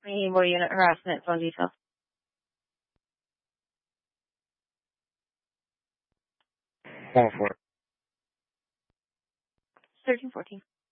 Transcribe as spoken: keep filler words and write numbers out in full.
Rainbow Unit Harassment phone details. One for it. thirteen fourteen.